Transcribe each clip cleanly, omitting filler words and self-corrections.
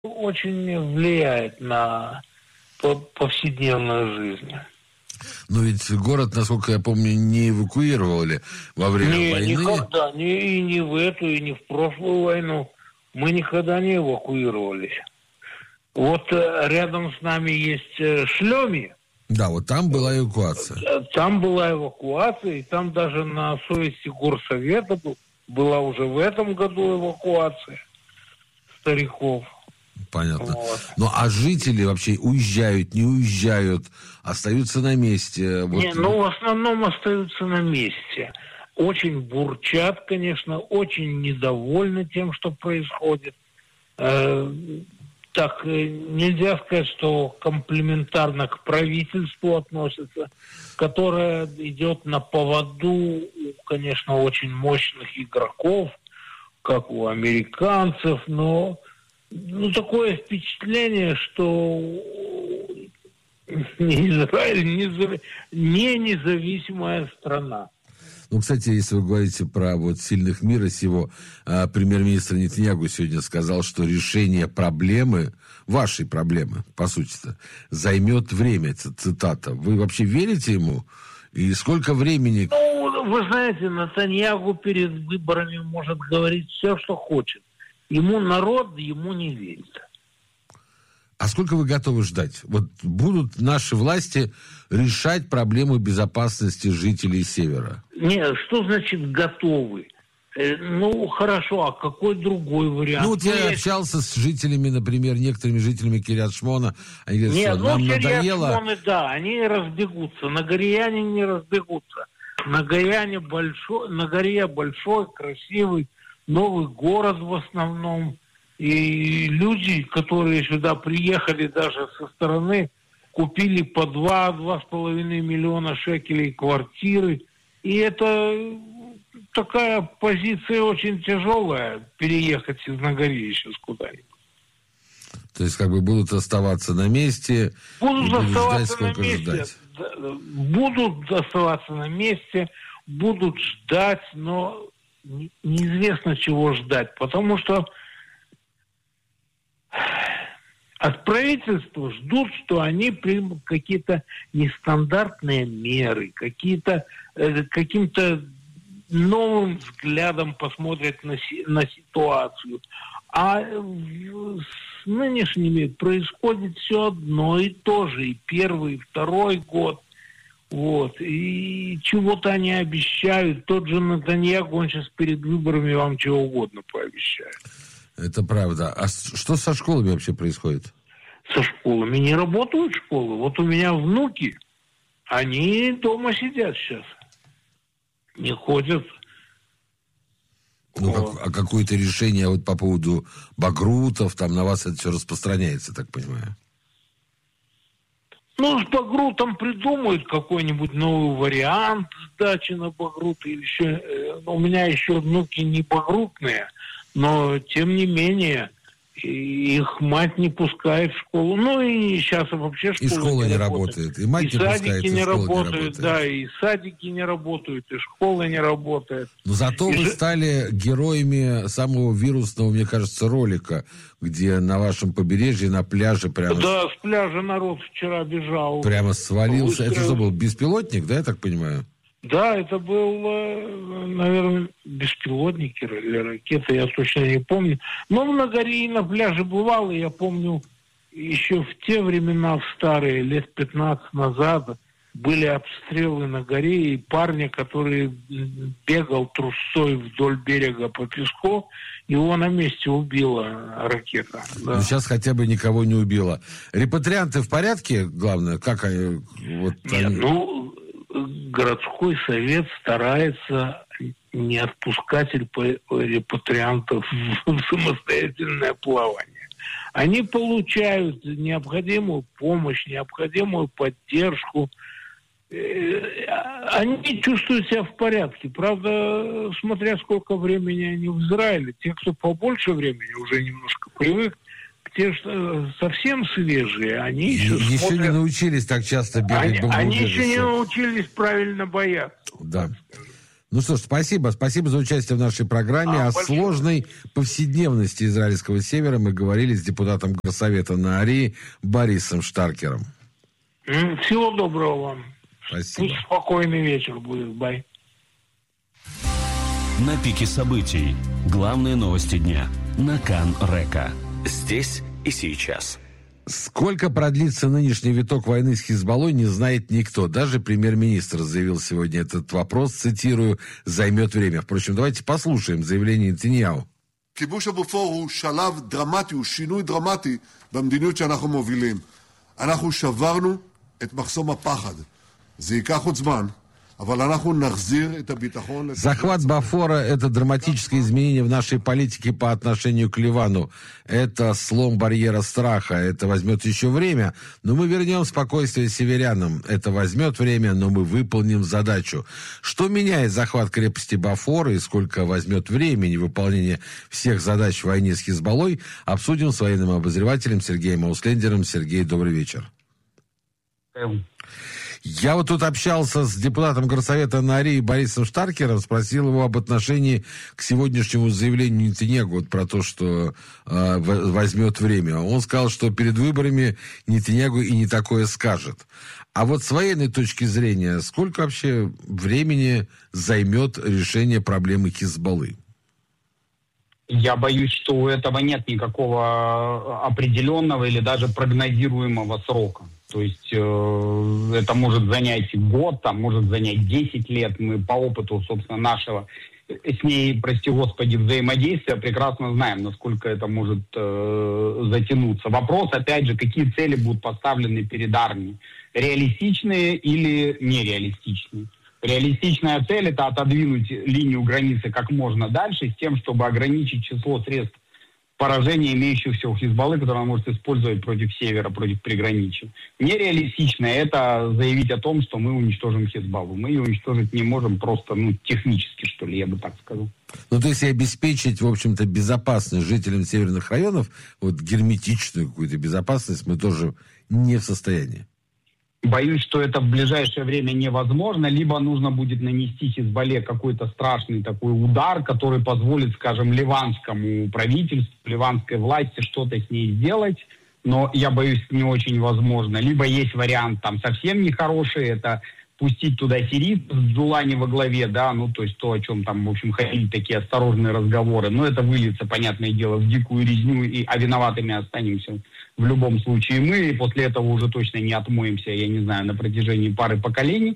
очень влияет на повседневную жизнь. Но ведь город, насколько я помню, не эвакуировали во время войны. Никогда, ни в эту, и не в прошлую войну. Мы никогда не эвакуировались. Вот рядом с нами есть Шлёми. Да, вот там была эвакуация. Там была эвакуация, и там даже на совести горсовета была уже в этом году эвакуация стариков. Понятно. Вот. Ну, а жители вообще уезжают, не уезжают, остаются на месте? Вот. В основном остаются на месте. Очень бурчат, конечно, очень недовольны тем, что происходит. Так, нельзя сказать, что комплиментарно к правительству относятся, которое идет на поводу, конечно, очень мощных игроков, как у американцев, но такое впечатление, что Израиль не независимая страна. Ну, кстати, если вы говорите про сильных мира сего, премьер-министр Нетаньяху сегодня сказал, что решение проблемы, вашей проблемы, по сути-то, займет время. Это цитата. Вы вообще верите ему? И сколько времени? Вы знаете, Нетаньяху перед выборами может говорить все, что хочет. Народ ему не верит. А сколько вы готовы ждать? Вот будут наши власти решать проблему безопасности жителей Севера? Нет, что значит готовы? Хорошо, а какой другой вариант? Я общался с жителями, например, некоторыми жителями Кирьят-Шмона. Они говорят, нам надоело. Кирьят-Шмоны, да, они разбегутся. На горе они не разбегутся. На горе большой, красивый, новый город в основном. И люди, которые сюда приехали даже со стороны, купили по 2-2,5 миллиона шекелей квартиры. И это такая позиция очень тяжелая, переехать из Нагорья сейчас куда-нибудь. То есть будут оставаться на месте, будут оставаться на месте. Будут оставаться на месте, будут ждать, но неизвестно, чего ждать, потому что от правительства ждут, что они примут какие-то нестандартные меры, каким-то новым взглядом посмотрят на ситуацию. А с нынешними происходит все одно и то же. И первый, и второй год. И чего-то они обещают. Тот же Нетаньяху, он сейчас перед выборами вам чего угодно пообещает. Это правда. А что со школами вообще происходит? Со школами не работают школы. Вот у меня внуки, они дома сидят сейчас. Не ходят. А какое-то решение по поводу багрутов, там на вас это все распространяется, так понимаю? С багрутом придумают какой-нибудь новый вариант сдачи на багрут. У меня еще внуки не багрутные, но тем не менее их мать не пускает в школу. И сейчас вообще школа не работает. И мать не пускает, и школа не работает. Да, и садики не работают, и школа не работает. Но зато вы стали героями самого вирусного, мне кажется, ролика, где на вашем побережье, на пляже прямо... Да, с пляжа народ вчера бежал. Прямо свалился. Это что был, беспилотник, да, я так понимаю? Да, это был, наверное, беспилотник или ракета, я точно не помню. Но на горе и на пляже бывал, и я помню, еще в те времена, в старые, лет 15 назад, были обстрелы на горе, и парня, который бегал трусцой вдоль берега по песку, его на месте убила ракета. Да. Сейчас хотя бы никого не убила. Репатрианты в порядке, главное? Как они... Городской совет старается не отпускать репатриантов в самостоятельное плавание. Они получают необходимую помощь, необходимую поддержку. Они чувствуют себя в порядке. Правда, смотря сколько времени они в Израиле, те, кто побольше времени, уже немножко привык, те, что совсем свежие, они еще не научились так часто бегать. Они еще не научились правильно бояться. Да. Ну что ж, спасибо. Спасибо за участие в нашей программе. О сложной повседневности израильского севера мы говорили с депутатом Горсовета Наарии Борисом Штаркером. Всего доброго вам. Спасибо. Пусть спокойный вечер будет. Бай. На пике событий. Главные новости дня. На Кан-Река. Здесь и сейчас. Сколько продлится нынешний виток войны с Хизбаллой, не знает никто. Даже премьер-министр заявил сегодня этот вопрос, цитирую, «займет время». Впрочем, давайте послушаем заявление Нетаньяху. כיבוש הבופור הוא שלב דרמטי, הוא שינוי דרמטי במדיניות שאנחנו מובילים. אנחנו שברנו את מחסום הפחד. זה ייקח עוד זמן, אבל אנחנו נחזיר את הביטחון... Захват Бофора – это драматическое изменение в нашей политике по отношению к Ливану. Это слом барьера страха. Это возьмет еще время, но мы вернем спокойствие северянам. Это возьмет время, но мы выполним задачу. Что меняет захват крепости Бофора и сколько возьмет времени выполнения всех задач в войне с Хизбаллой, обсудим с военным обозревателем Сергеем Ауслендером. Сергей, добрый вечер. Я вот тут общался с депутатом Горсовета Наарии Борисом Штаркером, спросил его об отношении к сегодняшнему заявлению Нетаньяху вот про то, что возьмет время. Он сказал, что перед выборами Нетаньяху и не такое скажет. А вот с военной точки зрения, сколько вообще времени займет решение проблемы Хизбаллы? Я боюсь, что у этого нет никакого определенного или даже прогнозируемого срока. То есть это может занять год, там, может занять 10 лет. Мы по опыту, собственно, нашего с ней, прости господи, взаимодействия прекрасно знаем, насколько это может затянуться. Вопрос, опять же, какие цели будут поставлены перед армией. Реалистичные или нереалистичные. Реалистичная цель – это отодвинуть линию границы как можно дальше с тем, чтобы ограничить число средств поражения, имеющихся у Хизбаллы, которые она может использовать против севера, против приграничья. Нереалистичное – это заявить о том, что мы уничтожим Хизбаллу. Мы ее уничтожить не можем просто, технически, что ли, я бы так сказал. Ну, то есть обеспечить, в общем-то, безопасность жителям северных районов, вот герметичную какую-то безопасность мы тоже не в состоянии. Боюсь, что это в ближайшее время невозможно. Либо нужно будет нанести Хизбалле какой-то страшный такой удар, который позволит, скажем, ливанскому правительству, ливанской власти что-то с ней сделать. Но я боюсь, не очень возможно. Либо есть вариант там совсем нехороший, это пустить туда сирийцев с Джулани во главе, да, то есть то, о чем там, в общем, ходили такие осторожные разговоры. Но это выльется, понятное дело, в дикую резню, а виноватыми останемся в любом случае мы, и после этого уже точно не отмоемся, я не знаю, на протяжении пары поколений.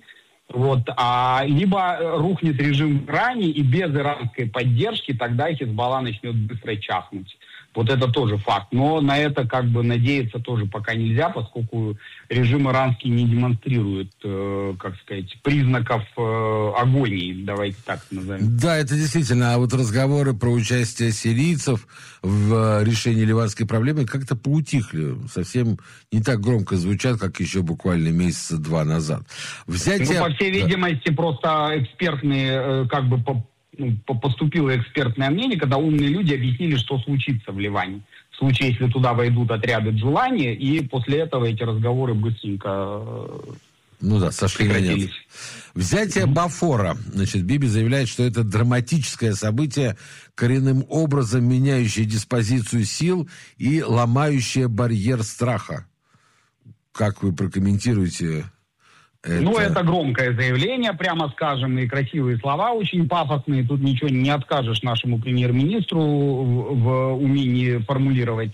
Либо рухнет режим в Иране, и без иранской поддержки тогда Хизбалла начнет быстро чахнуть. Вот это тоже факт. Но на это надеяться тоже пока нельзя, поскольку режим иранский не демонстрирует, признаков агонии, давайте так назовем. Да, это действительно. А вот разговоры про участие сирийцев в решении ливанской проблемы как-то поутихли. Совсем не так громко звучат, как еще буквально месяца два назад. По всей видимости, просто экспертные поступило экспертное мнение, когда умные люди объяснили, что случится в Ливане. В случае, если туда войдут отряды Джулани, и после этого эти разговоры быстренько сошли на нет. Взятие Бофора. Биби заявляет, что это драматическое событие, коренным образом меняющее диспозицию сил и ломающее барьер страха. Как вы прокомментируете это громкое заявление, прямо скажем, и красивые слова очень пафосные. Тут ничего не откажешь нашему премьер-министру в умении формулировать.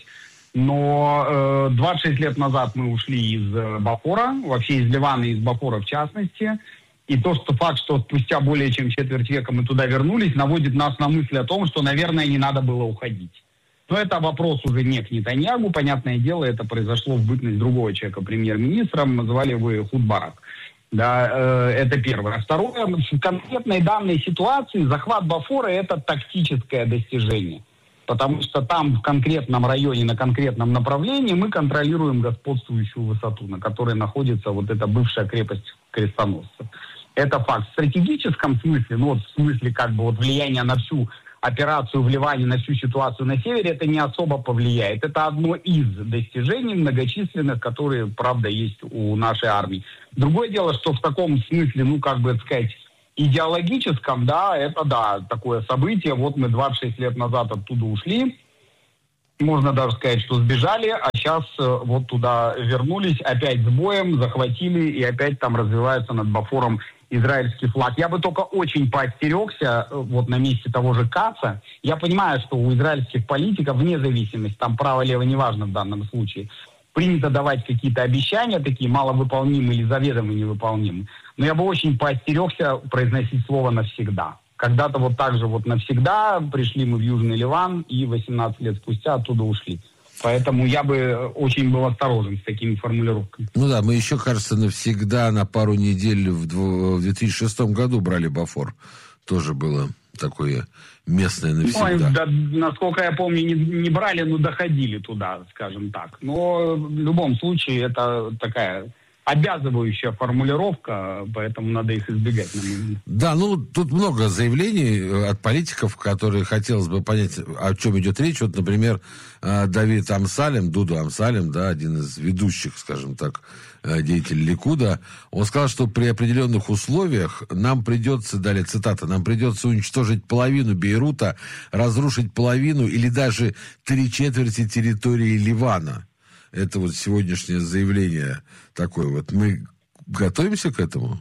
Но 26 лет назад мы ушли из Бофора, вообще из Ливана и из Бофора в частности. И факт, что спустя более чем четверть века мы туда вернулись, наводит нас на мысль о том, что, наверное, не надо было уходить. Но это вопрос уже не к Нетаньяху. Понятное дело, это произошло в бытность другого человека премьер-министром. Называли его Эхуд Барак. Да, это первое. А второе, в конкретной данной ситуации захват Бофора – это тактическое достижение. Потому что там, в конкретном районе, на конкретном направлении, мы контролируем господствующую высоту, на которой находится вот эта бывшая крепость крестоносцев. Это факт. В стратегическом смысле, в смысле влияния на всю операцию в Ливане, на всю ситуацию на севере, это не особо повлияет. Это одно из достижений многочисленных, которые, правда, есть у нашей армии. Другое дело, что в таком смысле, идеологическом, да, это, да, такое событие. Вот мы 26 лет назад оттуда ушли. Можно даже сказать, что сбежали, а сейчас вот туда вернулись, опять с боем, захватили, и опять там развивается над Бофором израильский флаг. Я бы только очень поостерегся вот на месте того же Каца. Я понимаю, что у израильских политиков, вне зависимости, там право-лево неважно в данном случае, принято давать какие-то обещания, такие маловыполнимые или заведомо невыполнимые. Но я бы очень поостерегся произносить слово «навсегда». Когда-то вот так же вот навсегда пришли мы в Южный Ливан, и 18 лет спустя оттуда ушли. Поэтому я бы очень был осторожен с такими формулировками. Ну да, мы еще, кажется, навсегда на пару недель в 2006 году брали Бофор. Тоже было такое местное навсегда. Ой, да, насколько я помню, не брали, но доходили туда, скажем так. Но в любом случае это такая обязывающая формулировка, поэтому надо их избегать, на мой взгляд. Да, ну, тут много заявлений от политиков, которые хотелось бы понять, о чем идет речь. Вот, например, Давид Амсалем, Дуду Амсалем, да, один из ведущих, скажем так, деятелей Ликуда, он сказал, что при определенных условиях нам придется, далее цитата, нам придется уничтожить половину Бейрута, разрушить половину или даже 3/4 территории Ливана. Это вот сегодняшнее заявление такое вот. Мы готовимся к этому?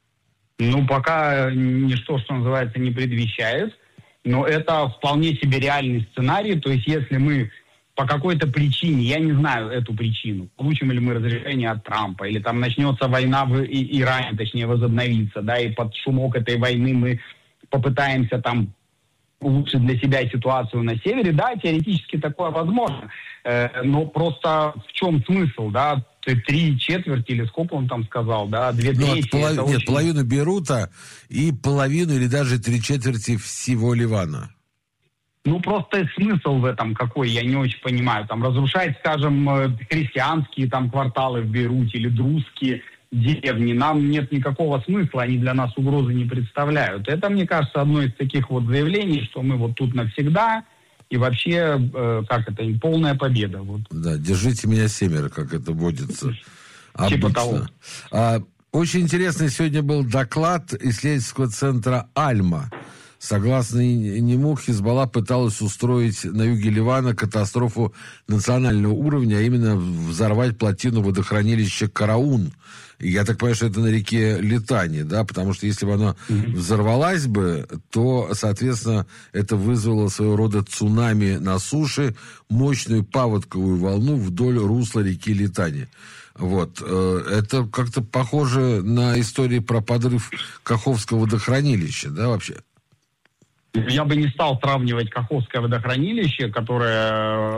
Ну, пока ничто, что называется, не предвещает. Но это вполне себе реальный сценарий. То есть, если мы по какой-то причине, я не знаю эту причину, получим ли мы разрешение от Трампа, или там начнется война в Иране, точнее, возобновится, да, и под шумок этой войны мы попытаемся там улучшить для себя ситуацию на севере, да, теоретически такое возможно. Но просто в чем смысл, да? 3/4 или сколько он там сказал, да? 2/3. Нет, половину Бейрута и половину или даже 3/4 всего Ливана. Ну, просто смысл в этом какой, я не очень понимаю. Там разрушать, скажем, христианские там кварталы в Бейруте или друзские деревни. Нам нет никакого смысла, они для нас угрозы не представляют. Это, мне кажется, одно из таких вот заявлений, что мы вот тут навсегда, и вообще, как это, полная победа. Вот. Да, держите меня семеро, как это водится обычно. Типа того. Очень интересный сегодня был доклад исследовательского центра «Альма». Согласно нему, Хизбалла пыталась устроить на юге Ливана катастрофу национального уровня, а именно взорвать плотину водохранилища Караун. И я так понимаю, что это на реке Литани, да, потому что если бы оно взорвалось бы, то, соответственно, это вызвало своего рода цунами на суше, мощную паводковую волну вдоль русла реки Литани. Вот. Это как-то похоже на историю про подрыв Каховского водохранилища, да, вообще? Я бы не стал сравнивать Каховское водохранилище, в которое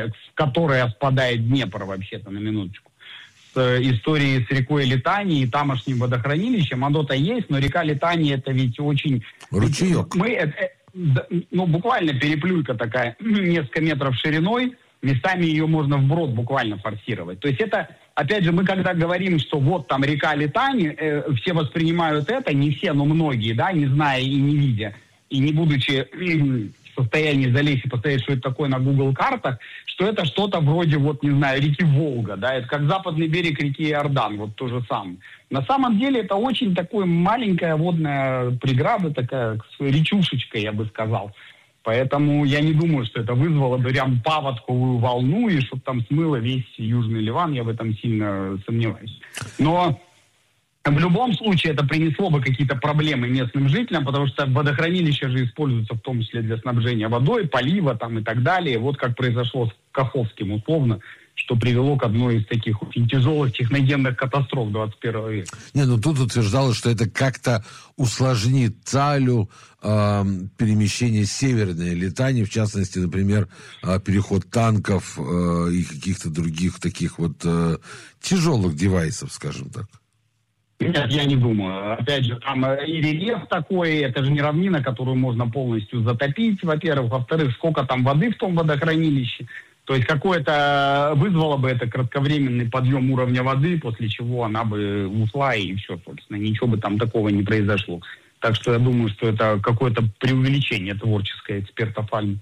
спадает Днепр, вообще-то, на минуточку, с историей с рекой Литани и тамошним водохранилищем. Оно-то есть, но река Литани это ведь очень... Ручеек. Ну, буквально переплюйка такая, несколько метров шириной, местами ее можно вброд буквально форсировать. То есть это, опять же, мы когда говорим, что вот там река Литани, все воспринимают это, не все, но многие, да, не зная и не видя, и не будучи в состоянии залезть и посмотреть, что это такое на Google картах, что это что-то вроде, вот, не знаю, реки Волга, да, это как западный берег реки Иордан, вот то же самое. На самом деле это очень такая маленькая водная преграда, такая речушечка, я бы сказал. Поэтому я не думаю, что это вызвало бы прям паводковую волну, и чтобы там смыло весь Южный Ливан, я в этом сильно сомневаюсь. Но в любом случае это принесло бы какие-то проблемы местным жителям, потому что водохранилища же используются в том числе для снабжения водой, полива там и так далее. Вот как произошло с Каховским условно, что привело к одной из таких очень тяжелых техногенных катастроф 21 века. Не, ну тут утверждалось, что это как-то усложнит Цалю перемещение северной Литани, в частности, например, переход танков и каких-то других таких вот тяжелых девайсов, скажем так. Нет, я не думаю. Опять же, там и рельеф такой, это же не равнина, которую можно полностью затопить, во-первых. Во-вторых, сколько там воды в том водохранилище. То есть какое-то вызвало бы это кратковременный подъем уровня воды, после чего она бы ушла, и все, собственно, ничего бы там такого не произошло. Так что я думаю, что это какое-то преувеличение творческое экспертов Альмы.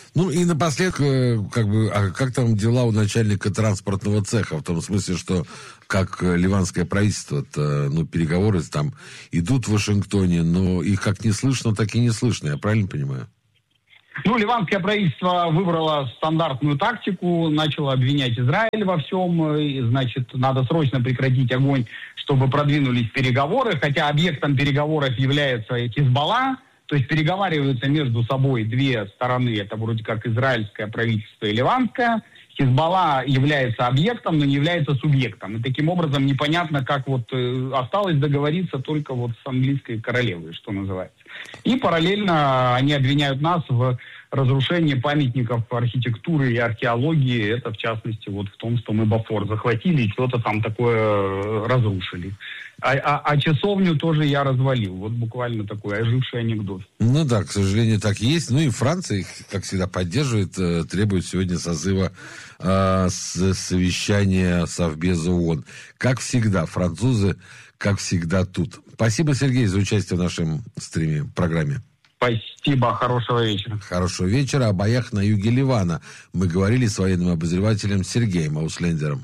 Ну и напоследок, как там дела у начальника транспортного цеха? В том смысле, что как ливанское правительство, переговоры там идут в Вашингтоне, но их как не слышно, так и не слышно. Я правильно понимаю? Ливанское правительство выбрало стандартную тактику, начало обвинять Израиль во всем, и, значит, надо срочно прекратить огонь, чтобы продвинулись переговоры, хотя объектом переговоров является Хизбалла, то есть переговариваются между собой две стороны, это вроде как израильское правительство и ливанское. Хизбалла является объектом, но не является субъектом. И таким образом непонятно, как осталось договориться только с английской королевой, что называется. И параллельно они обвиняют нас в разрушении памятников архитектуры и археологии. Это, в частности, в том, что мы Бофор захватили и что-то там такое разрушили. А часовню тоже я развалил. Буквально такой оживший анекдот. Ну да, к сожалению, так и есть. Ну и Франция их, как всегда, поддерживает, требует сегодня созыва совещания Совбеза ООН. Как всегда, французы, как всегда, тут. Спасибо, Сергей, за участие в нашем стриме, программе. Спасибо, хорошего вечера. Хорошего вечера. О боях на юге Ливана мы говорили с военным обозревателем Сергеем Ауслендером.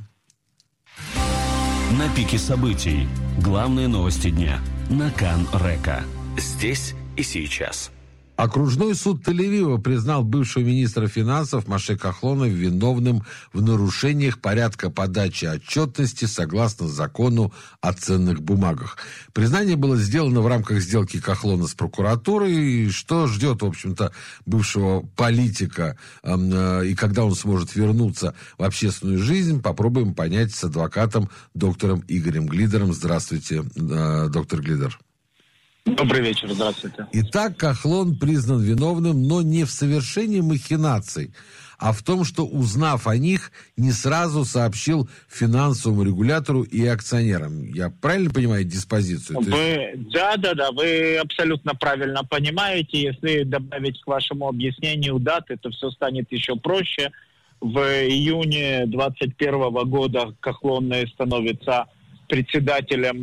На пике событий. Главные новости дня на Кан Река. Здесь и сейчас. Окружной суд Тель-Авива признал бывшего министра финансов Моше Кахлона виновным в нарушениях порядка подачи отчетности согласно закону о ценных бумагах. Признание было сделано в рамках сделки Кахлона с прокуратурой. Что ждет, в общем-то, бывшего политика и когда он сможет вернуться в общественную жизнь, попробуем понять с адвокатом доктором Игорем Глидером. Здравствуйте, доктор Глидер. Добрый вечер, здравствуйте. Итак, Кахлон признан виновным, но не в совершении махинаций, а в том, что, узнав о них, не сразу сообщил финансовому регулятору и акционерам. Я правильно понимаю диспозицию? Да, вы абсолютно правильно понимаете. Если добавить к вашему объяснению даты, то все станет еще проще. В июне 2021 года Кахлон становится председателем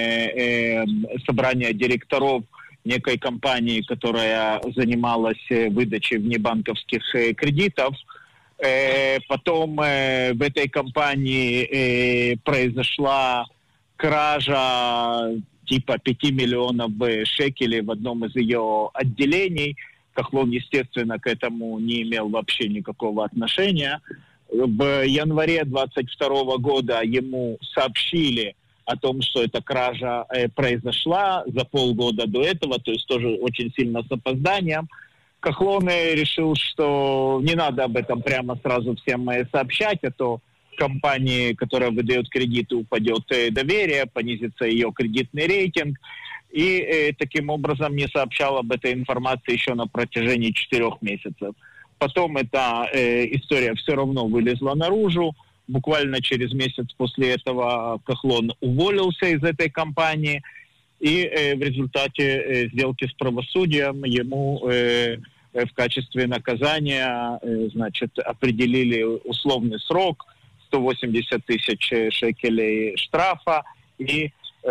собрания директоров некой компании, которая занималась выдачей внебанковских кредитов. Потом в этой компании произошла кража типа 5 миллионов шекелей в одном из ее отделений. Кахлон, естественно, к этому не имел вообще никакого отношения. В январе 2022 года ему сообщили о том, что эта кража произошла за полгода до этого, то есть тоже очень сильно с опозданием. Кахлон решил, что не надо об этом прямо сразу всем сообщать, а то компании, которая выдает кредиты, упадет доверие, понизится ее кредитный рейтинг. И таким образом не сообщал об этой информации еще на протяжении 4 месяцев. Потом эта история все равно вылезла наружу. Буквально через месяц после этого Кахлон уволился из этой компании. И в результате сделки с правосудием ему в качестве наказания определили условный срок, 180 тысяч шекелей штрафа и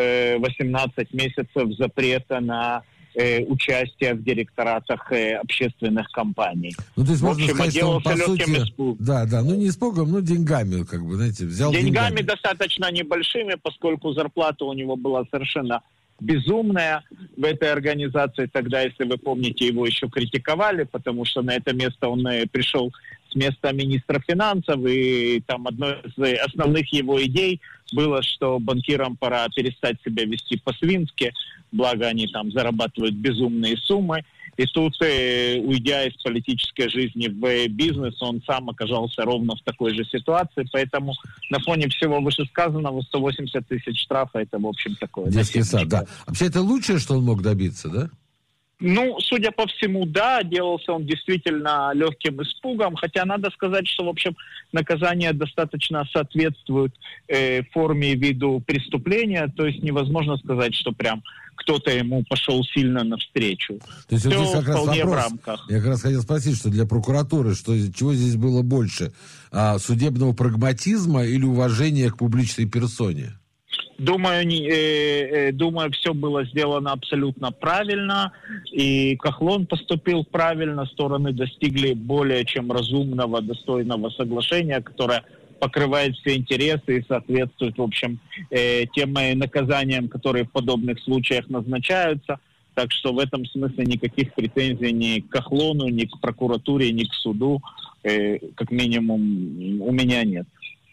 18 месяцев запрета на участия в директоратах общественных компаний. Ну, то есть можно сказать, что он, по сути, не испугом, но деньгами, взял деньгами достаточно небольшими, поскольку зарплата у него была совершенно безумная в этой организации. Тогда, если вы помните, его еще критиковали, потому что на это место он пришел с места министра финансов, и там одной из основных его идей было, что банкирам пора перестать себя вести по-свински, благо они там зарабатывают безумные суммы. И тут, уйдя из политической жизни в бизнес, он сам оказался ровно в такой же ситуации. Поэтому на фоне всего вышесказанного 180 тысяч штрафа — это, в общем, такое. Детский сад, да. Вообще, это лучшее, что он мог добиться, да? Ну, судя по всему, да, делался он действительно легким испугом, хотя надо сказать, что, в общем, наказание достаточно соответствует форме и виду преступления, то есть невозможно сказать, что прям кто-то ему пошел сильно навстречу. То есть все вот здесь как раз вполне вопрос, в рамках. Я как раз хотел спросить, что для прокуратуры, чего здесь было больше? Судебного прагматизма или уважения к публичной персоне? Думаю, все было сделано абсолютно правильно, и Кахлон поступил правильно, стороны достигли более чем разумного, достойного соглашения, которое покрывает все интересы и соответствует, в общем, тем наказаниям, которые в подобных случаях назначаются. Так что в этом смысле никаких претензий ни к Кахлону, ни к прокуратуре, ни к суду, как минимум, у меня нет.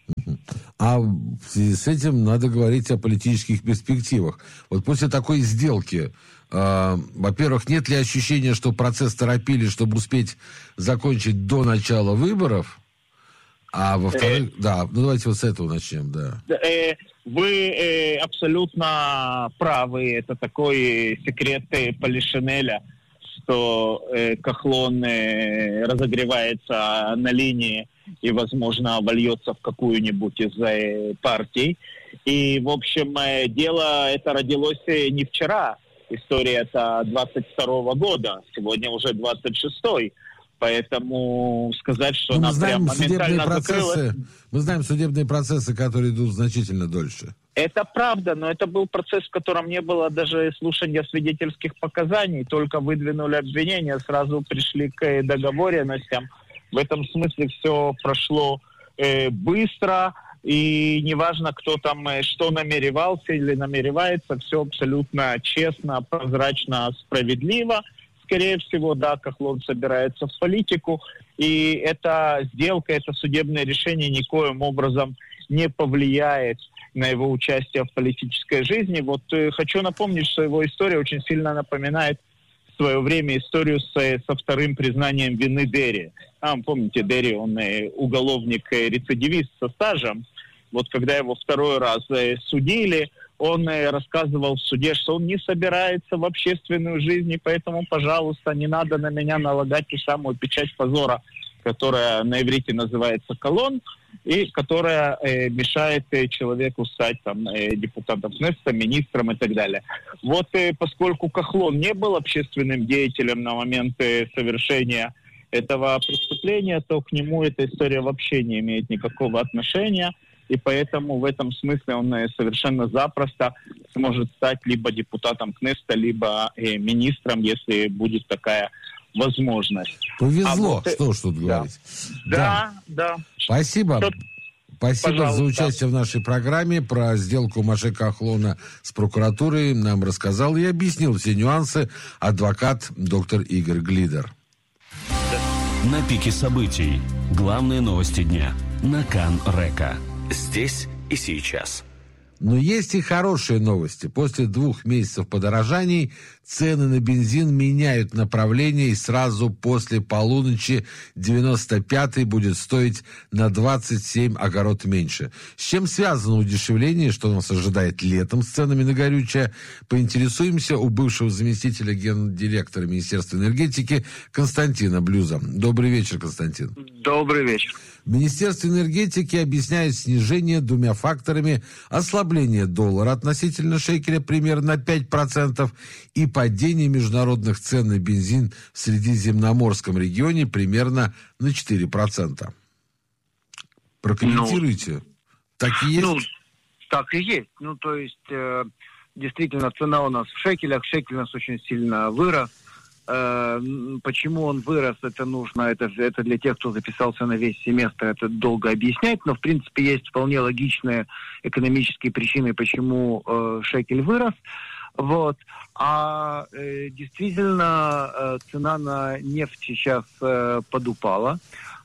А в связи с этим надо говорить о политических перспективах. Вот после такой сделки, во-первых, нет ли ощущения, что процесс торопили, чтобы успеть закончить до начала выборов? А во-вторых, давайте вот с этого начнем, да. Вы абсолютно правы. Это такой секрет Полишинеля, что Кахлон разогревается на линии и, возможно, вольется в какую-нибудь из партий. И, в общем, дело это родилось не вчера. История это 22-го года. Сегодня уже 26-й. Поэтому сказать, что она прям моментально закрылась... Мы знаем судебные процессы, которые идут значительно дольше. Это правда, но это был процесс, в котором не было даже слушания свидетельских показаний, только выдвинули обвинения, сразу пришли к договоренностям. В этом смысле все прошло быстро, и неважно, кто там что намеревался или намеревается, все абсолютно честно, прозрачно, справедливо. Скорее всего, да, Кахлон собирается в политику, и эта сделка, это судебное решение никоим образом не повлияет на его участие в политической жизни. Вот хочу напомнить, что его история очень сильно напоминает в свое время историю со вторым признанием вины Дерри. Помните, Дерри, он уголовник-рецидивист со стажем. Вот когда его второй раз судили, он рассказывал в суде, что он не собирается в общественную жизнь, и поэтому, пожалуйста, не надо на меня налагать ту самую печать позора, которая на иврите называется колон, и которая мешает человеку стать там, депутатом Кнессета, министром и так далее. Вот поскольку Кахлон не был общественным деятелем на момент совершения этого преступления, то к нему эта история вообще не имеет никакого отношения. И поэтому в этом смысле он совершенно запросто сможет стать либо депутатом Кнессета, либо министром, если будет такая возможность. Повезло, что ж тут говорить. Да. Спасибо. Спасибо за участие в нашей программе. Про сделку Моше Кахлона с прокуратурой нам рассказал и объяснил все нюансы адвокат доктор Игорь Глидер. На пике событий. Главные новости дня на Кан Река. Здесь и сейчас. Но есть и хорошие новости. После 2 месяцев подорожаний цены на бензин меняют направление, и сразу после полуночи 95-й будет стоить на 27 огород меньше. С чем связано удешевление, что нас ожидает летом с ценами на горючее, поинтересуемся у бывшего заместителя гендиректора Министерства энергетики Константина Блюза. Добрый вечер, Константин. Добрый вечер. Министерство энергетики объясняет снижение 2 факторами: ослабление доллара относительно шекеля примерно на 5% и падение международных цен на бензин в Средиземноморском регионе примерно на 4%. Прокомментируйте. Так и есть? Так и есть. То есть, действительно, цена у нас в шекелях. Шекель у нас очень сильно вырос. Почему он вырос, это нужно, это для тех, кто записался на весь семестр, это долго объяснять, но в принципе есть вполне логичные экономические причины, почему шекель вырос. Вот. А действительно цена на нефть сейчас подупала.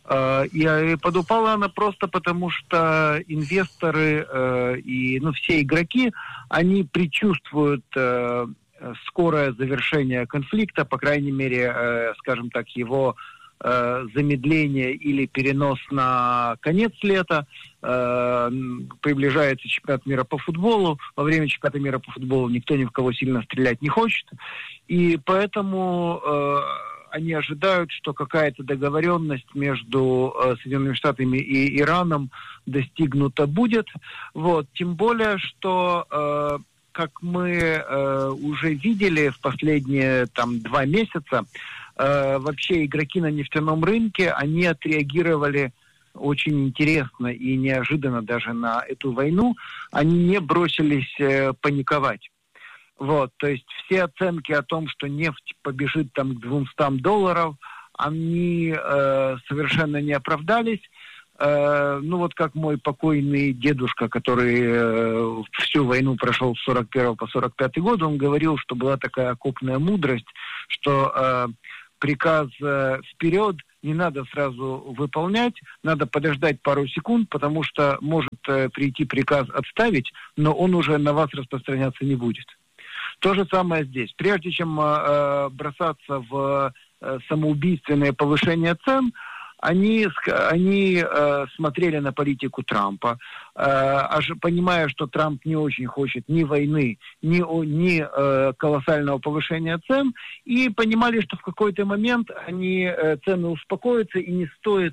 И подупала она просто потому, что инвесторы и все игроки, они предчувствуют скорое завершение конфликта, по крайней мере, скажем так, его замедление или перенос на конец лета. Приближается чемпионат мира по футболу. Во время чемпионата мира по футболу никто ни в кого сильно стрелять не хочет. И поэтому они ожидают, что какая-то договоренность между Соединенными Штатами и Ираном достигнута будет. Вот. Тем более, что как мы уже видели в последние 2 месяца, вообще игроки на нефтяном рынке, они отреагировали очень интересно и неожиданно даже на эту войну, они не бросились паниковать. Вот, то есть все оценки о том, что нефть побежит там к $200, они совершенно не оправдались. Ну вот как мой покойный дедушка, который всю войну прошел с 41 по 45 год, он говорил, что была такая окопная мудрость, что приказ вперед не надо сразу выполнять, надо подождать пару секунд, потому что может прийти приказ отставить, но он уже на вас распространяться не будет. То же самое здесь. Прежде чем бросаться в самоубийственное повышение цен, они смотрели на политику Трампа, понимая, что Трамп не очень хочет ни войны, ни колоссального повышения цен, и понимали, что в какой-то момент цены успокоятся, и не стоит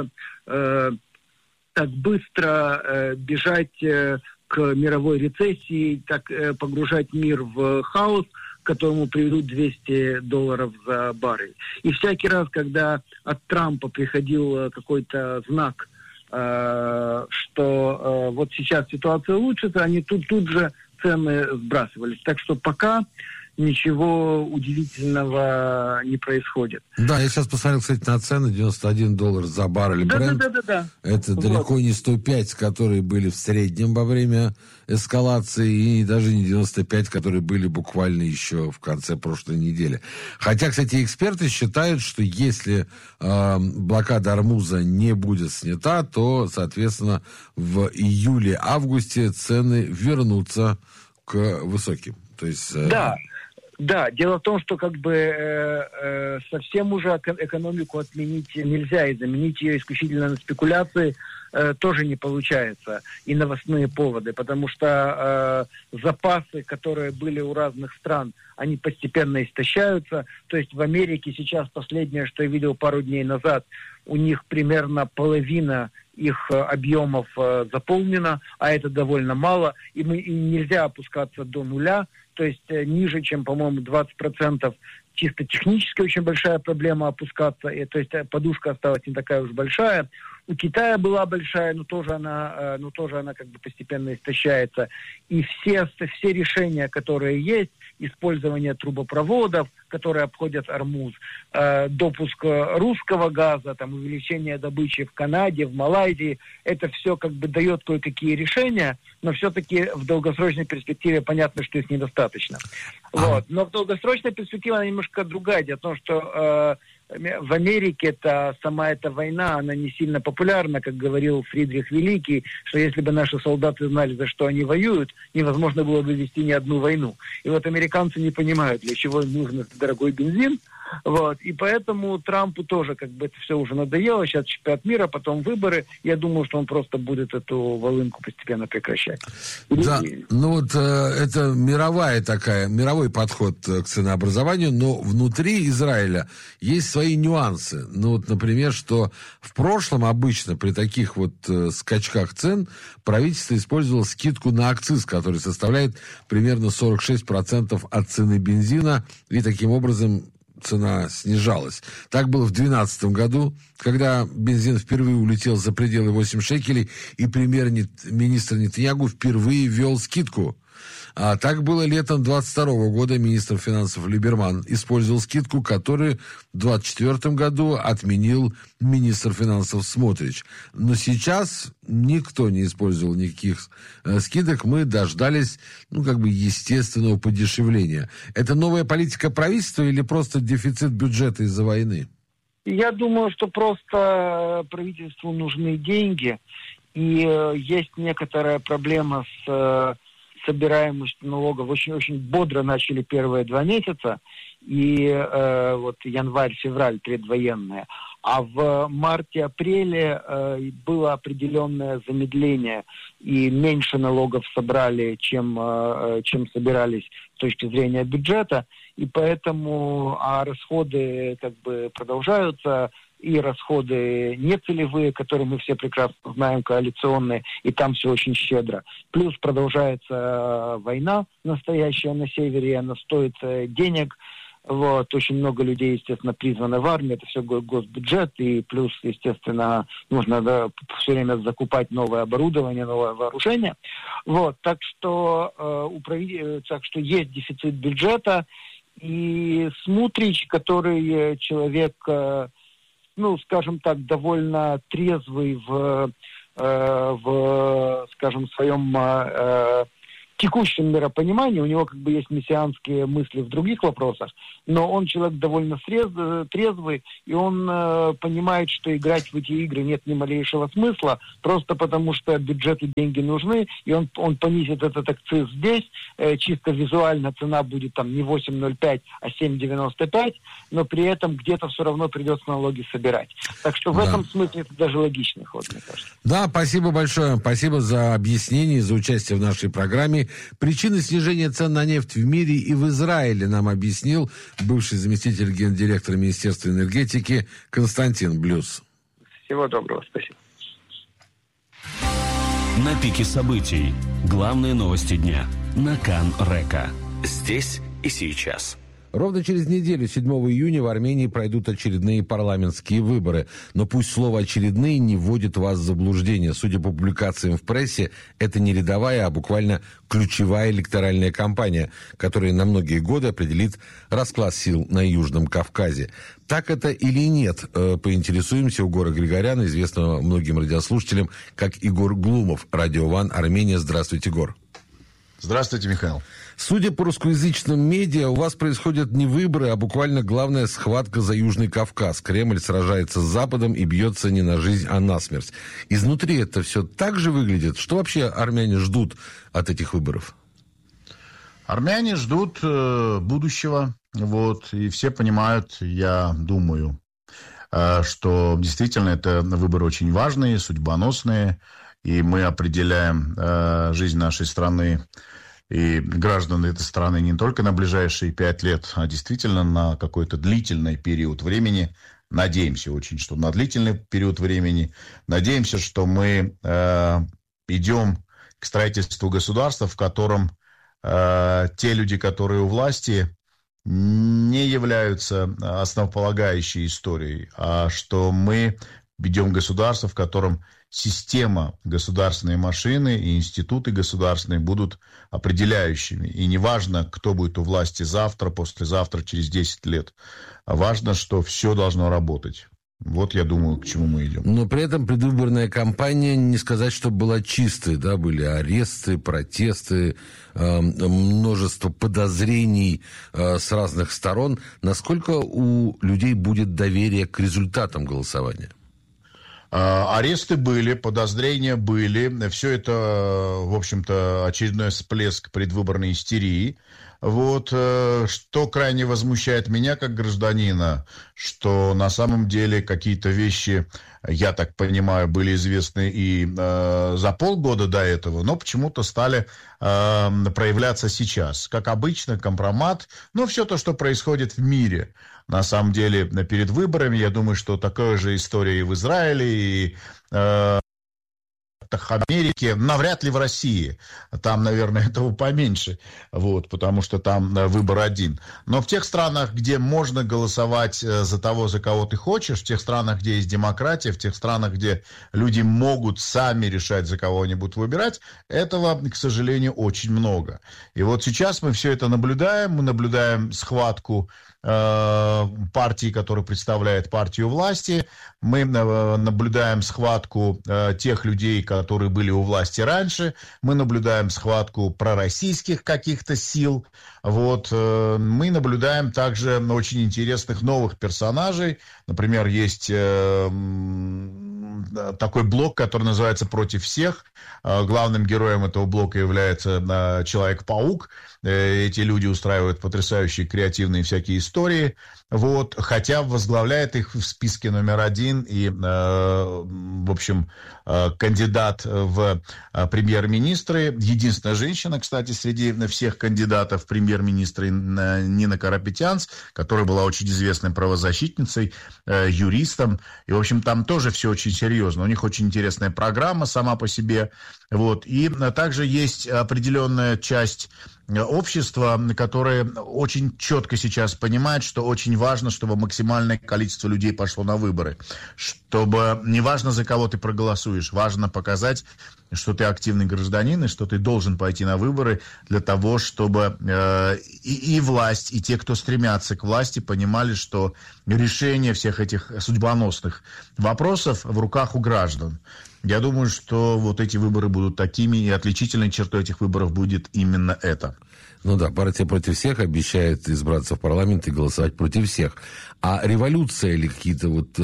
так быстро бежать к мировой рецессии, так погружать мир в хаос, к которому приведут $200 за баррель. И всякий раз, когда от Трампа приходил какой-то знак, что вот сейчас ситуация улучшится, они тут же цены сбрасывались. Так что пока ничего удивительного не происходит. Да, я сейчас посмотрел, кстати, на цены. $91 за баррель Брент. Да. Это далеко не 105, которые были в среднем во время эскалации, и даже не 95, которые были буквально еще в конце прошлой недели. Хотя, кстати, эксперты считают, что если блокада Ормуза не будет снята, то, соответственно, в июле-августе цены вернутся к высоким. То есть... Да, дело в том, что совсем уже экономику отменить нельзя, и заменить ее исключительно на спекуляции тоже не получается, и новостные поводы, потому что запасы, которые были у разных стран, они постепенно истощаются. То есть в Америке сейчас, последнее, что я видел пару дней назад, у них примерно половина их объемов заполнена, а это довольно мало, и нельзя опускаться до нуля, то есть ниже, чем, по-моему, 20%. Чисто технически очень большая проблема опускаться, то есть подушка осталась не такая уж большая. У Китая была большая, но тоже она как бы постепенно истощается. И все решения, которые есть, использование трубопроводов, которые обходят Ормуз, допуск русского газа, увеличение добычи в Канаде, в Малайзии, это все как бы дает кое-какие решения, но все-таки в долгосрочной перспективе понятно, что их недостаточно. Вот. Но в долгосрочной перспективе она немножко другая. Дело в том, что в Америке сама эта война, она не сильно популярна, как говорил Фридрих Великий, что если бы наши солдаты знали, за что они воюют, невозможно было бы вести ни одну войну. И вот американцы не понимают, для чего им нужен дорогой бензин. Вот. И поэтому Трампу тоже как бы это все уже надоело. Сейчас чемпионат мира, потом выборы. Я думаю, что он просто будет эту волынку постепенно прекращать. Да, это мировой подход к ценообразованию, но внутри Израиля есть свои нюансы. Например, что в прошлом обычно при таких скачках цен правительство использовало скидку на акциз, который составляет примерно 46% от цены бензина, и таким образом цена снижалась. Так было в 2012 году, когда бензин впервые улетел за пределы 8 шекелей, и премьер-министр Нетаньяху впервые ввел скидку. А так было летом 2022 года. Министр финансов Либерман использовал скидку, которую в 2024 году отменил министр финансов Смотрич. Но сейчас никто не использовал никаких скидок. Мы дождались, естественного подешевления. Это новая политика правительства или просто дефицит бюджета из-за войны? Я думаю, что просто правительству нужны деньги. И есть некоторая проблема с собираемость налогов. Очень бодро начали первые 2 месяца, и январь-февраль предвоенные. А в марте-апреле было определенное замедление, и меньше налогов собрали, чем собирались с точки зрения бюджета, и поэтому расходы продолжаются, и расходы нецелевые, которые мы все прекрасно знаем, коалиционные, и там все очень щедро. Плюс продолжается война настоящая на севере, она стоит денег. Вот, очень много людей, естественно, призваны в армию, это все госбюджет, и плюс, естественно, нужно все время закупать новое оборудование, новое вооружение. Вот, так что есть дефицит бюджета, и Смутрич, который человек, скажем так, довольно трезвый в скажем, своем текущем миропонимании, у него как бы есть мессианские мысли в других вопросах, но он человек довольно трезвый, и он понимает, что играть в эти игры нет ни малейшего смысла, просто потому что бюджету деньги нужны, и он понизит этот акциз здесь, чисто визуально цена будет там не 8,05, а 7,95, но при этом где-то все равно придется налоги собирать. Так что в этом смысле это даже логичный ход, мне кажется. Да, спасибо большое. Спасибо за объяснение, за участие в нашей программе. Причины снижения цен на нефть в мире и в Израиле нам объяснил бывший заместитель гендиректора Министерства энергетики Константин Блюз. Всего доброго, спасибо. На пике событий. Главные новости дня. На Кан-Река. Здесь и сейчас. Ровно через неделю, 7 июня, в Армении пройдут очередные парламентские выборы. Но пусть слово «очередные» не вводит вас в заблуждение. Судя по публикациям в прессе, это не рядовая, а буквально ключевая электоральная кампания, которая на многие годы определит расклад сил на Южном Кавказе. Так это или нет, поинтересуемся у Гора Григоряна, известного многим радиослушателям, как Игорь Глумов, Радио Ван, Армения. Здравствуйте, Гор. Здравствуйте, Михаил. Судя по русскоязычным медиа, у вас происходят не выборы, а буквально главная схватка за Южный Кавказ. Кремль сражается с Западом и бьется не на жизнь, а на смерть. Изнутри это все так же выглядит? Что вообще армяне ждут от этих выборов? Армяне ждут будущего. И все понимают, я думаю, что действительно это выборы очень важные, судьбоносные. И мы определяем жизнь нашей страны и граждан этой страны не только на ближайшие 5 лет, а действительно на какой-то длительный период времени. Надеемся очень, что на длительный период времени. Надеемся, что мы идем к строительству государства, в котором те люди, которые у власти, не являются основополагающей историей, а что мы ведем государство, в котором система государственной машины и институты государственные будут определяющими. И не важно, кто будет у власти завтра, послезавтра, через 10 лет. А важно, что все должно работать. Вот я думаю, к чему мы идем. Но при этом предвыборная кампания, не сказать, что была чистой. Да? Были аресты, протесты, множество подозрений с разных сторон. Насколько у людей будет доверие к результатам голосования? Аресты были, подозрения были. Все это, в общем-то, очередной всплеск предвыборной истерии. Что крайне возмущает меня как гражданина, что на самом деле какие-то вещи, я так понимаю, были известны и за полгода до этого, но почему-то стали проявляться сейчас. Как обычно, компромат, все то, что происходит в мире. На самом деле, перед выборами, я думаю, что такая же история и в Израиле, и в Америке, навряд ли в России. Там, наверное, этого поменьше, потому что там выбор один. Но в тех странах, где можно голосовать за того, за кого ты хочешь, в тех странах, где есть демократия, в тех странах, где люди могут сами решать, за кого они будут выбирать, этого, к сожалению, очень много. И сейчас мы все это наблюдаем. Мы наблюдаем схватку партии, которая представляет партию власти. Мы наблюдаем схватку тех людей, которые были у власти раньше. Мы наблюдаем схватку пророссийских каких-то сил. Мы наблюдаем также очень интересных новых персонажей. Например, есть такой блок, который называется «Против всех». Главным героем этого блока является Человек-паук. Эти люди устраивают потрясающие креативные всякие истории. Хотя возглавляет их в списке номер 1 и, в общем, кандидат в премьер-министры. Единственная женщина, кстати, среди всех кандидатов в премьер-министры Нина Карапетянц, которая была очень известной правозащитницей, юристом. И, в общем, там тоже все очень серьезно. У них очень интересная программа сама по себе. И также есть определенная часть общество, которое очень четко сейчас понимает, что очень важно, чтобы максимальное количество людей пошло на выборы. Чтобы не важно, за кого ты проголосуешь, важно показать, что ты активный гражданин и что ты должен пойти на выборы для того, чтобы и власть, и те, кто стремятся к власти, понимали, что решение всех этих судьбоносных вопросов в руках у граждан. Я думаю, что вот эти выборы будут такими, и отличительной чертой этих выборов будет именно это. Ну да, партия «Против всех» обещает избраться в парламент и голосовать против всех. А революция или какие-то вот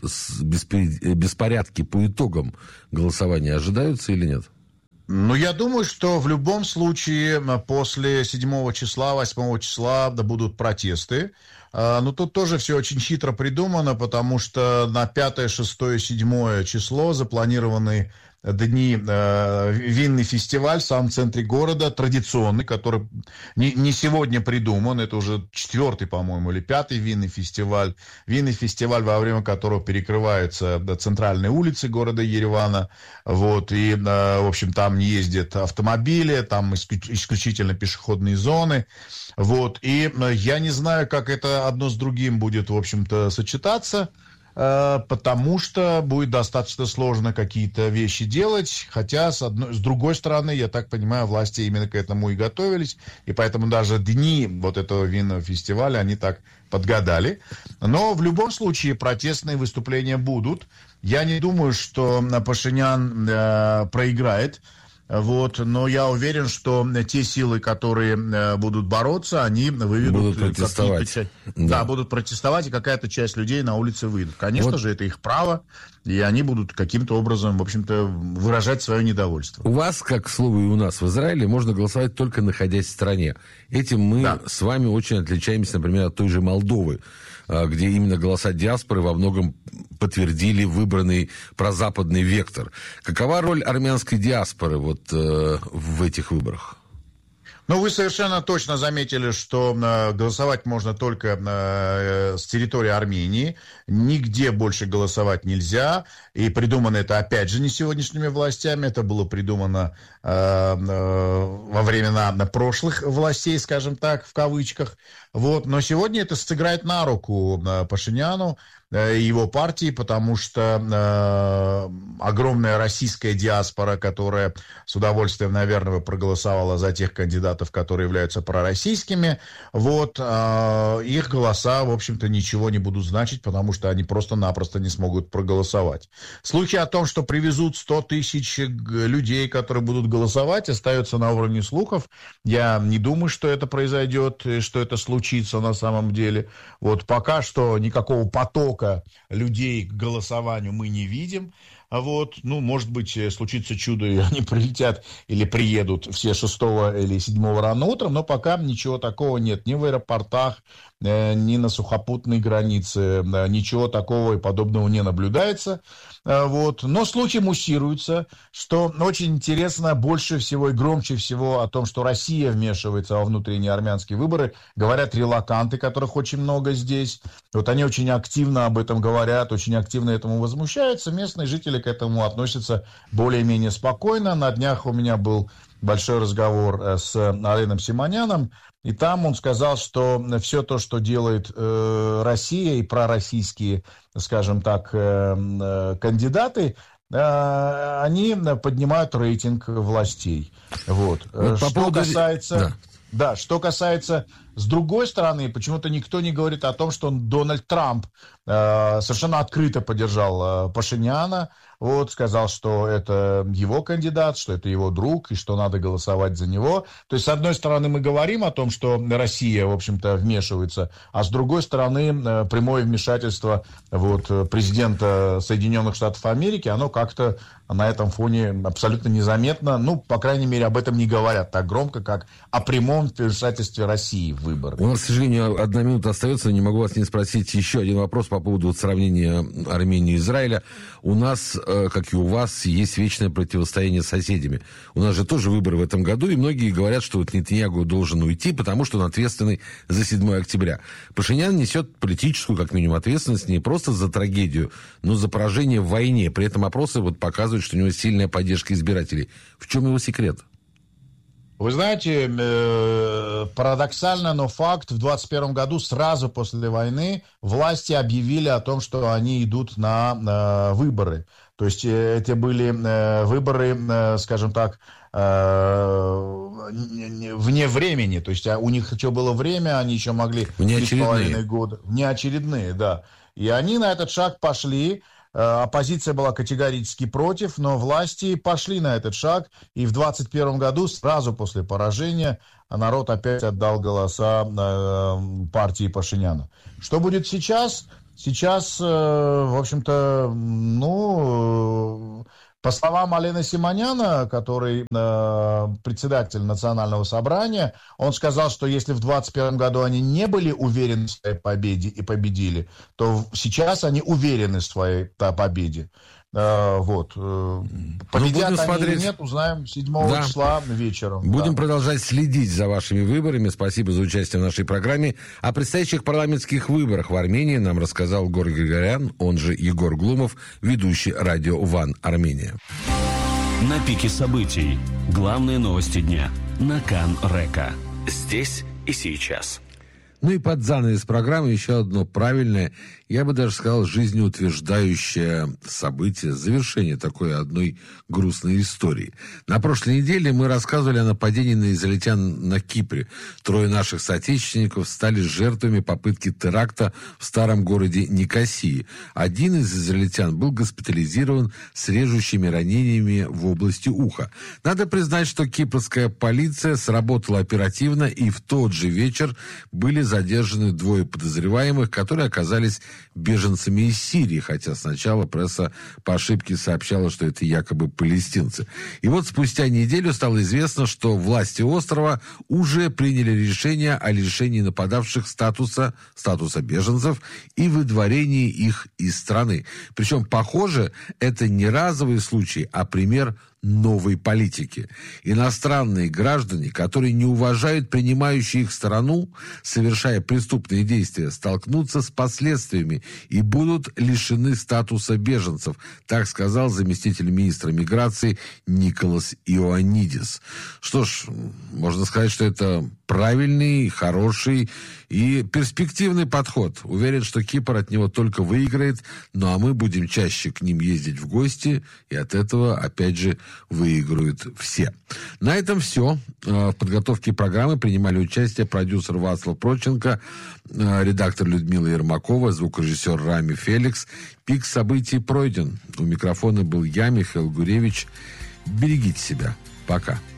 беспорядки по итогам голосования ожидаются или нет? Ну, я думаю, что в любом случае после 7 числа, 8 числа будут протесты. Но тут тоже все очень хитро придумано, потому что на 5, 6, 7 число запланированы дни винный фестиваль в самом центре города, традиционный, который не сегодня придуман, это уже 4-й, по-моему, или 5-й винный фестиваль, во время которого перекрываются центральные улицы города Еревана, вот, и, в общем, там не ездят автомобили, там исключительно пешеходные зоны, вот, и я не знаю, как это одно с другим будет, в общем-то, сочетаться, потому что будет достаточно сложно какие-то вещи делать, хотя, с другой стороны, я так понимаю, власти именно к этому и готовились, и поэтому даже дни вот этого винного фестиваля, они так подгадали. Но в любом случае протестные выступления будут. Я не думаю, что Пашинян проиграет. Вот, но я уверен, что те силы, которые будут бороться, они выведут... Будут протестовать. Да, будут протестовать, и какая-то часть людей на улице выйдут. Конечно же, это их право, и они будут каким-то образом, в общем-то, выражать свое недовольство. У вас, как, к слову, и у нас в Израиле, можно голосовать только находясь в стране. Этим мы с вами очень отличаемся, например, от той же Молдовы, где именно голоса диаспоры во многом подтвердили выбранный прозападный вектор. Какова роль армянской диаспоры вот в этих выборах? Ну, вы совершенно точно заметили, что голосовать можно только с территории Армении. Нигде больше голосовать нельзя. И придумано это, опять же, не сегодняшними властями. Это было придумано во времена прошлых властей, скажем так, в кавычках. Вот. Но сегодня это сыграет на руку Пашиняну и его партии, потому что огромная российская диаспора, которая с удовольствием, наверное, проголосовала за тех кандидатов, которые являются пророссийскими, вот, их голоса, в общем-то, ничего не будут значить, потому что они просто-напросто не смогут проголосовать. Слухи о том, что привезут 100 тысяч людей, которые будут голосовать, остаются на уровне слухов. Я не думаю, что это произойдет, что это случится на самом деле. Вот пока что никакого потока людей к голосованию мы не видим. Вот, ну, может быть, случится чудо, и они прилетят или приедут все 6 или 7 рано утром, но пока ничего такого нет ни в аэропортах, ни на сухопутной границе, ничего такого и подобного не наблюдается. Вот. Но слухи муссируются, что очень интересно, больше всего и громче всего о том, что Россия вмешивается во внутренние армянские выборы, говорят релоканты, которых очень много здесь. Вот они очень активно об этом говорят, очень активно этому возмущаются. Местные жители к этому относятся более-менее спокойно. На днях у меня был большой разговор с Аленом Симоняном, и там он сказал, что все то, что делает Россия и пророссийские, скажем так, кандидаты, они поднимают рейтинг властей. Вот. Что касается... Да, что касается, с другой стороны, почему-то никто не говорит о том, что Дональд Трамп совершенно открыто поддержал Пашиняна, вот, сказал, что это его кандидат, что это его друг, и что надо голосовать за него. То есть, с одной стороны, мы говорим о том, что Россия, в общем-то, вмешивается, а с другой стороны, прямое вмешательство вот, президента Соединенных Штатов Америки, оно как-то на этом фоне абсолютно незаметно, ну, по крайней мере, об этом не говорят так громко, как о прямом вмешательстве России в выборы. У нас, к сожалению, 1 минута остается, не могу вас не спросить еще один вопрос по поводу сравнения Армении и Израиля. У нас, как и у вас, есть вечное противостояние с соседями. У нас же тоже выборы в этом году, и многие говорят, что вот Нетаньяху должен уйти, потому что он ответственный за 7 октября. Пашинян несет политическую, как минимум, ответственность не просто за трагедию, но за поражение в войне. При этом опросы вот показывают, что у него сильная поддержка избирателей. В чем его секрет? Вы знаете, парадоксально, но факт, в 2021 году, сразу после войны, власти объявили о том, что они идут на выборы. То есть это были выборы, скажем так, вне времени. То есть у них еще было время, они еще могли... Внеочередные. Года. Внеочередные, да. И они на этот шаг пошли. Оппозиция была категорически против, но власти пошли на этот шаг. И в 2021 году, сразу после поражения, народ опять отдал голоса партии Пашиняна. Что будет сейчас? Сейчас, в общем-то, по словам Алена Симоняна, который председатель Национального собрания, он сказал, что если в 2021 году они не были уверены в своей победе и победили, то сейчас они уверены в своей победе. Вот. Победят они или нет, узнаем 7 числа вечером. Будем продолжать следить за вашими выборами. Спасибо за участие в нашей программе. О предстоящих парламентских выборах в Армении нам рассказал Гор Григорян, он же Егор Глумов, ведущий радио ВАН Армения. На пике событий. Главные новости дня. На Кан Река. Здесь и сейчас. Ну и под занавес программы еще одно правильное, я бы даже сказал, жизнеутверждающее событие, завершение такой одной грустной истории. На прошлой неделе мы рассказывали о нападении на израильтян на Кипре. 3 наших соотечественников стали жертвами попытки теракта в старом городе Никосии. Один из израильтян был госпитализирован с режущими ранениями в области уха. Надо признать, что кипрская полиция сработала оперативно, и в тот же вечер были задержаны 2 подозреваемых, которые оказались беженцами из Сирии, хотя сначала пресса по ошибке сообщала, что это якобы палестинцы. И вот спустя неделю стало известно, что власти острова уже приняли решение о лишении нападавших статуса беженцев и выдворении их из страны. Причем, похоже, это не разовый случай, а пример новой политики. Иностранные граждане, которые не уважают принимающую их страну, совершая преступные действия, столкнутся с последствиями и будут лишены статуса беженцев, так сказал заместитель министра миграции Николас Иоаннидис. Что ж, можно сказать, что это правильный, хороший и перспективный подход. Уверен, что Кипр от него только выиграет, ну а мы будем чаще к ним ездить в гости, и от этого, опять же, выиграют все. На этом все. В подготовке программы принимали участие продюсер Вацлав Проченко, редактор Людмила Ермакова, звукорежиссер Рами Феликс. Пик событий пройден. У микрофона был я, Михаил Гуревич. Берегите себя. Пока.